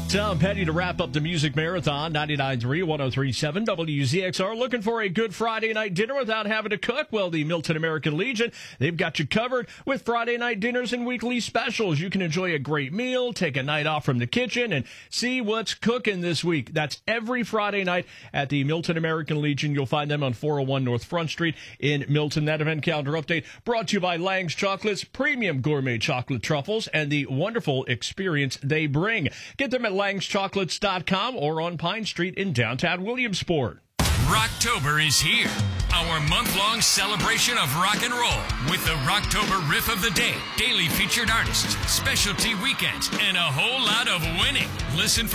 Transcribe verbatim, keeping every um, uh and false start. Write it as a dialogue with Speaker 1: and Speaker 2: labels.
Speaker 1: Tom Petty to wrap up the Music Marathon, ninety-nine point three, one oh three point seven W Z X R. Looking for a good Friday night dinner without having to cook? Well, the Milton American Legion, they've got you covered with Friday night dinners and weekly specials. You can enjoy a great meal, take a night off from the kitchen, and see what's cooking this week. That's every Friday night at the Milton American Legion. You'll find them on four oh one North Front Street in Milton. That event calendar update brought to you by Lang's Chocolates, premium gourmet chocolate truffles, and the wonderful experience they bring. Get them at langs chocolates dot com or on Pine Street in downtown Williamsport.
Speaker 2: Rocktober is here, our month-long celebration of rock and roll with the Rocktober Riff of the Day, daily featured artists, specialty weekends, and a whole lot of winning. Listen for